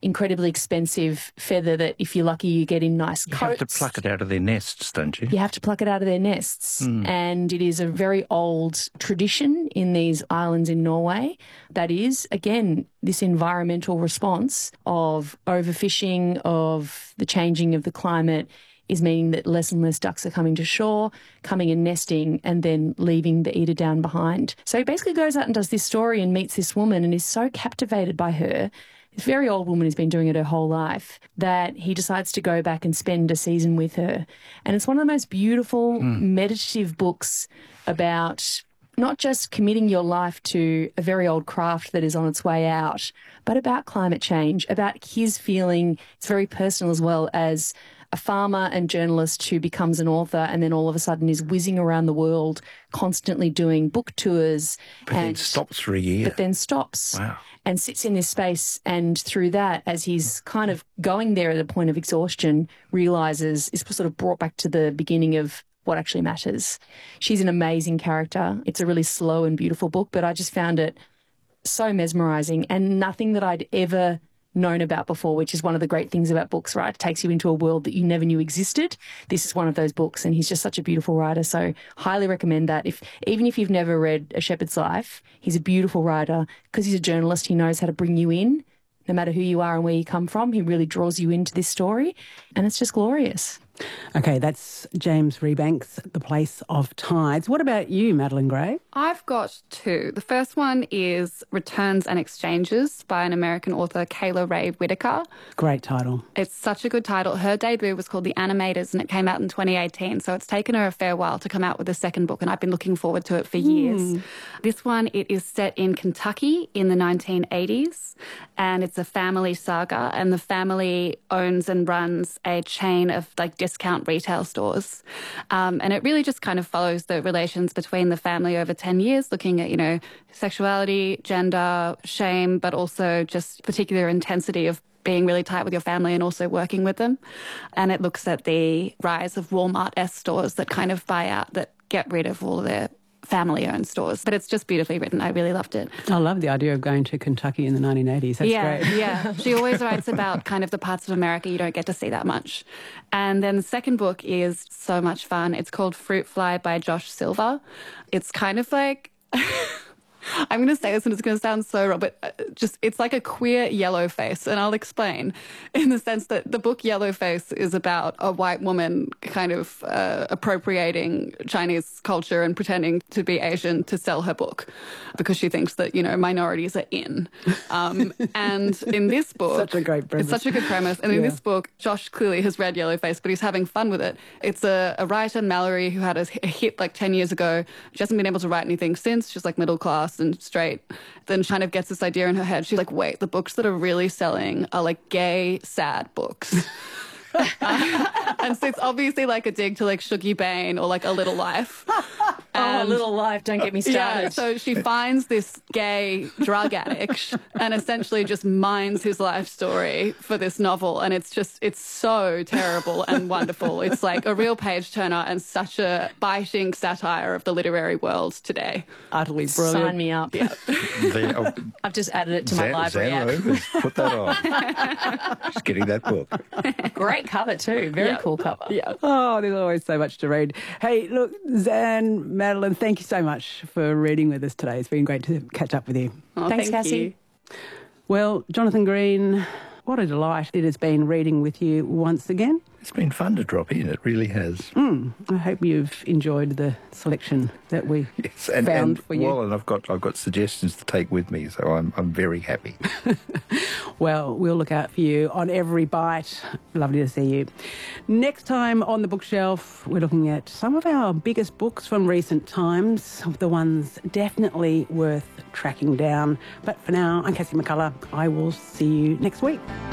incredibly expensive feather that, if you're lucky, you get in nice coats. You have to pluck it out of their nests, don't you? You have to pluck it out of their nests. And it is a very old tradition in these islands in Norway that is, again, this environmental response of overfishing, of the changing of the climate, is meaning that less and less ducks are coming to shore, coming and nesting, and then leaving the eider down behind. So he basically goes out and does this story and meets this woman and is so captivated by her, this very old woman who's been doing it her whole life, that he decides to go back and spend a season with her. And it's one of the most beautiful, meditative books about not just committing your life to a very old craft that is on its way out, but about climate change, about his feeling. It's very personal as well, as a farmer and journalist who becomes an author and then all of a sudden is whizzing around the world, constantly doing book tours. But then stops for a year. But then stops. Wow. And sits in this space, and through that, as he's kind of going there at a point of exhaustion, realises, is sort of brought back to the beginning of what actually matters. She's an amazing character. It's a really slow and beautiful book, but I just found it so mesmerising and nothing that I'd ever known about before, which is one of the great things about books, right? It takes you into a world that you never knew existed. This is one of those books, and he's just such a beautiful writer. So highly recommend that. Even if you've never read A Shepherd's Life, he's a beautiful writer. Because he's a journalist, he knows how to bring you in. No matter who you are and where you come from, he really draws you into this story, and it's just glorious. Okay, that's James Rebanks, The Place of Tides. What about you, Madeline Gray? I've got two. The first one is Returns and Exchanges by an American author, Kayla Ray Whitaker. Great title. It's such a good title. Her debut was called The Animators, and it came out in 2018, so it's taken her a fair while to come out with a second book, and I've been looking forward to it for years. This one, it is set in Kentucky in the 1980s, and it's a family saga, and the family owns and runs a chain of discount retail stores. And it really just kind of follows the relations between the family over 10 years, looking at, sexuality, gender, shame, but also just particular intensity of being really tight with your family and also working with them. And it looks at the rise of Walmart-esque stores that kind of buy out, that get rid of all of their family-owned stores. But it's just beautifully written. I really loved it. I love the idea of going to Kentucky in the 1980s. That's great. Yeah. She always writes about kind of the parts of America you don't get to see that much. And then the second book is so much fun. It's called Fruit Fly by Josh Silver. It's kind of like... I'm going to say this and it's going to sound so wrong, but it's like a queer Yellowface, and I'll explain, in the sense that the book Yellowface is about a white woman kind of appropriating Chinese culture and pretending to be Asian to sell her book because she thinks that, minorities are in. And in this book... Such a great premise. It's such a good premise. And in this book, Josh clearly has read Yellowface, but he's having fun with it. It's a writer, Mallory, who had a hit 10 years ago. She hasn't been able to write anything since. She's middle class and straight, then kind of gets this idea in her head. She's like, wait, the books that are really selling are gay, sad books. And so it's obviously a dig to Shuggie Bain or A Little Life. A Little Life, don't get me started. Yeah, so she finds this gay drug addict and essentially just mines his life story for this novel. And it's so terrible and wonderful. It's a real page turner and such a biting satire of the literary world today. Utterly brilliant. Sign me up. Yeah. I've just added it to my library app. Xano, put that on. Just getting that book. Great cover too. Very cool cover. Yeah. Oh, there's always so much to read. Hey, look, Zan, Madeline, thank you so much for reading with us today. It's been great to catch up with you. Oh, Thanks, Cassie. You. Well, Jonathan Green, what a delight it has been reading with you once again. It's been fun to drop in, it really has. I hope you've enjoyed the selection that we found for you. Well, and I've got suggestions to take with me, so I'm very happy. Well, we'll look out for you on every bite. Lovely to see you. Next time on The Bookshelf, we're looking at some of our biggest books from recent times, the ones definitely worth tracking down. But for now, I'm Cassie McCullough. I will see you next week.